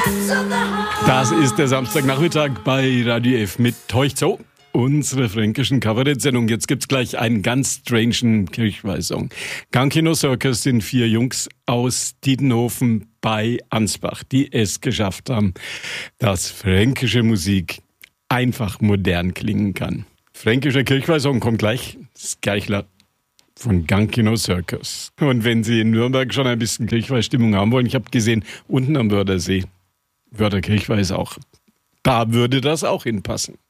Das ist der Samstagnachmittag bei Radio F mit Teucht so, unsere fränkischen Kabarett-Sendung. Jetzt gibt's gleich einen ganz strangen Kirchweih-Song. Cankino Circus sind 4 Jungs aus Dietenhofen bei Ansbach, die es geschafft haben, dass fränkische Musik einfach modern klingen kann. Fränkischer Kirchweih-Song kommt gleich, das Geichler von Cankino Circus. Und wenn Sie in Nürnberg schon ein bisschen Kirchweih-Stimmung haben wollen, ich habe gesehen, unten am Wörthersee, Wörther Kirchweih ist auch, da würde das auch hinpassen.